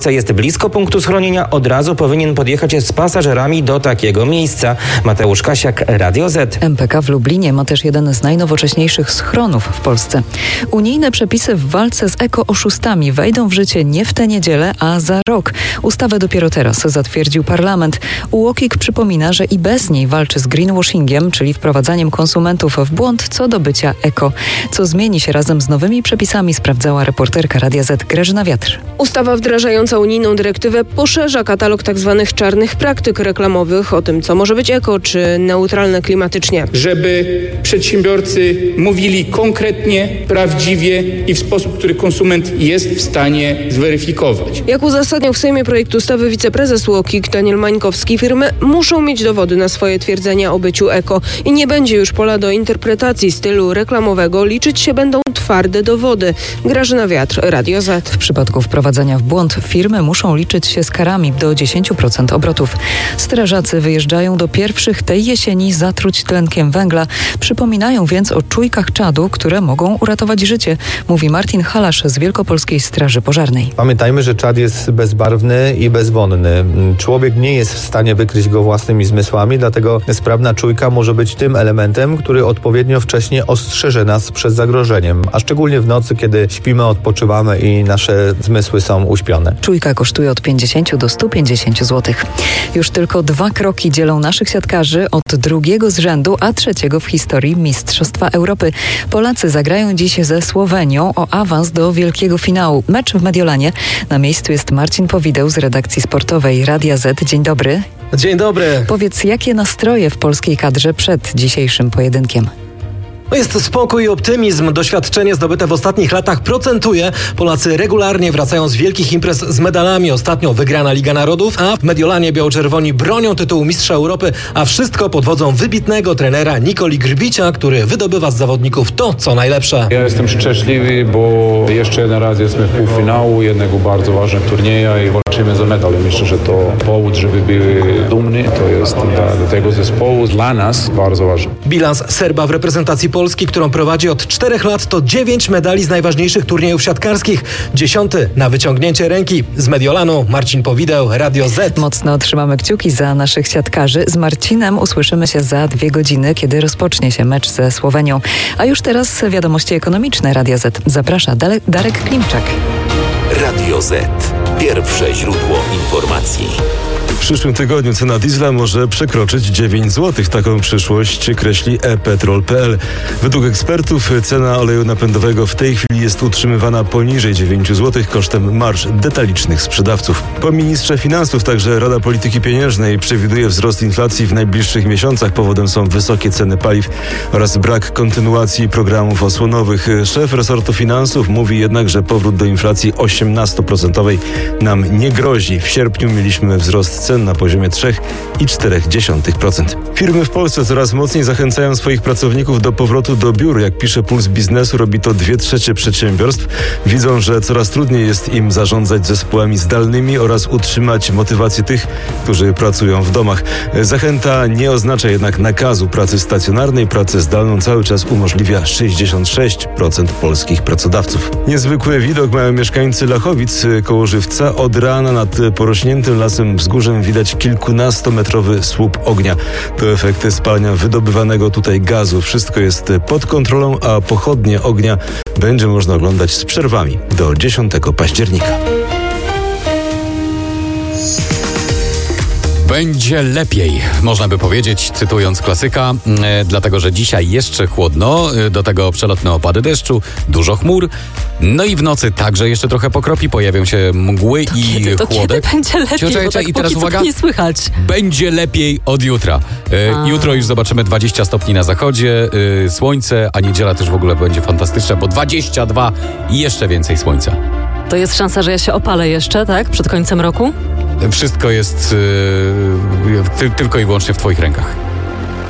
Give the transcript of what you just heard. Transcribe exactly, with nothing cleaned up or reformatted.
jest blisko punktu schronienia, od razu powinien podjechać z pasażerami do takiego miejsca. Mateusz Kasiak, Radio Z. M P K w Lublinie ma też jeden z najnowocześniejszych schronów w Polsce. Unijne przepisy w walce z ekooszustami wejdą w życie nie w tę niedzielę, a za rok. Ustawę dopiero teraz zatwierdził parlament. U O K I K przypomina, że i bez niej walczy z greenwashingiem, czyli wprowadzaniem konsumentów w błąd co do bycia eko. Co zmieni się razem z nowymi przepisami, sprawdzała reporterka Radia Z Grażyna Wiatr. Ustawa wdrażająca unijną dyrektywę poszerza katalog tzw. czarnych praktyk reklamowych o tym, co może być eko czy neutralne klimatycznie. Żeby przedsiębiorcy mówili konkretnie, prawdziwie i w sposób, który konsument jest w stanie zweryfikować. Jak uzasadniał w Sejmie projekt ustawy wiceprezes U O K I K Daniel Mańkowski, firmy muszą mieć dowody na swoje twierdzenia o byciu eko i nie będzie już pola do interpretacji stylu reklamowego. Liczyć się będą twarde dowody. Grażyna Wiatr, Radio Z. W przypadku wprowadzania w błąd firmy muszą liczyć się z karami do dziesięć procent obrotów. Strażacy wyjeżdżają do pierwszych tej jesieni zatruć tlenkiem węgla. Przypominają więc o czujkach czadu, które mogą uratować życie, mówi Martin Halasz z Wielkopolskiej Straży Pożarnej. Pamiętajmy, że czad jest bezbarwny i bezwonny. Człowiek nie jest w stanie wykryć go własnymi zmysłami, dlatego sprawna czujka może być tym elementem, który odpowiednio wcześnie ostrzeże nas przed zagrożeniem, a szczególnie w nocy, kiedy śpimy, odpoczywamy i nasze zmysły są uśpione. Czujka kosztuje od pięćdziesiąt do stu pięćdziesięciu złotych. Już tylko dwa kroki dzielą naszych siatkarzy od drugiego z rzędu, a trzeciego w historii Mistrzostwa Europy. Polacy zagrają dziś ze Słowenią o awans do wielkiego finału. Mecz w Mediolanie. Na miejscu jest Marcin Powideł z redakcji sportowej Radia Z. Dzień dobry. Dzień dobry. Powiedz, jakie nastroje w polskiej kadrze przed dzisiejszym pojedynkiem? No jest spokój i optymizm. Doświadczenie zdobyte w ostatnich latach procentuje. Polacy regularnie wracają z wielkich imprez z medalami. Ostatnio wygrana Liga Narodów, a w Mediolanie biało-czerwoni bronią tytułu Mistrza Europy, a wszystko pod wodzą wybitnego trenera Nikoli Grbicia, który wydobywa z zawodników to, co najlepsze. Ja jestem szczęśliwy, bo jeszcze jeden raz jesteśmy w półfinału jednego bardzo ważnego turnieja i walczymy za medal. Myślę, że to powód, żeby były dumni, to jest dla, dla tego zespołu, dla nas bardzo ważne. Bilans Serba w reprezentacji Polski, którą prowadzi od czterech lat, to dziewięć medali z najważniejszych turniejów siatkarskich. Dziesiąty na wyciągnięcie ręki. Z Mediolanu Marcin Powideł, Radio Z. Mocno trzymamy kciuki za naszych siatkarzy. Z Marcinem usłyszymy się za dwie godziny, kiedy rozpocznie się mecz ze Słowenią. A już teraz wiadomości ekonomiczne Radia Z. Zaprasza Dale- Darek Klimczak. Radio Z. Pierwsze źródło informacji. W przyszłym tygodniu cena diesla może przekroczyć dziewięć złotych. Taką przyszłość kreśli e petrol kropka p l. Według ekspertów cena oleju napędowego w tej chwili jest utrzymywana poniżej dziewięć złotych kosztem marż detalicznych sprzedawców. Po ministrze finansów także Rada Polityki Pieniężnej przewiduje wzrost inflacji w najbliższych miesiącach. Powodem są wysokie ceny paliw oraz brak kontynuacji programów osłonowych. Szef resortu finansów mówi jednak, że powrót do inflacji osiemnaście procent nam nie grozi. W sierpniu mieliśmy wzrost cen na poziomie trzy i cztery dziesiąte procent. Firmy w Polsce coraz mocniej zachęcają swoich pracowników do powrotu do biur. Jak pisze Puls Biznesu, robi to dwie trzecie przedsiębiorstw. Widzą, że coraz trudniej jest im zarządzać zespołami zdalnymi oraz utrzymać motywację tych, którzy pracują w domach. Zachęta nie oznacza jednak nakazu pracy stacjonarnej. Pracę zdalną cały czas umożliwia sześćdziesiąt sześć procent polskich pracodawców. Niezwykły widok mają mieszkańcy Lachowic koło Żywca. Od rana nad porośniętym lasem wzgórzem widać kilkunastometrowy słup ognia. To efekty spalania wydobywanego tutaj gazu. Wszystko jest pod kontrolą, a pochodnie ognia będzie można oglądać z przerwami do dziesiątego października. Będzie lepiej, można by powiedzieć, cytując klasyka, e, dlatego że dzisiaj jeszcze chłodno, e, do tego przelotne opady deszczu, dużo chmur, no i w nocy także jeszcze trochę pokropi, pojawią się mgły to i kiedy, to chłodek. Kiedy będzie lepiej, Czekaj, bo tak i teraz uwaga, nie słychać. Będzie lepiej od jutra. E, jutro już zobaczymy dwadzieścia stopni na zachodzie, e, słońce, a niedziela też w ogóle będzie fantastyczna, bo dwadzieścia dwa i jeszcze więcej słońca. To jest szansa, że ja się opalę jeszcze, tak? Przed końcem roku? Wszystko jest yy, ty, tylko i wyłącznie w twoich rękach.